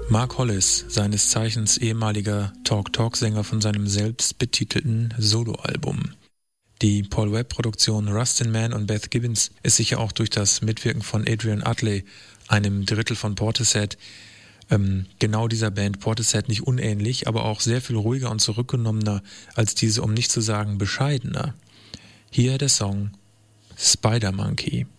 Mark Hollis, seines Zeichens ehemaliger Talk-Talk-Sänger von seinem selbstbetitelten Soloalbum. Die Paul Webb-Produktion Rustin Man und Beth Gibbons ist sicher auch durch das Mitwirken von Adrian Utley, einem Drittel von Portishead, genau dieser Band Portishead nicht unähnlich, aber auch sehr viel ruhiger und zurückgenommener als diese, um nicht zu sagen bescheidener. Hier der Song Spider Monkey.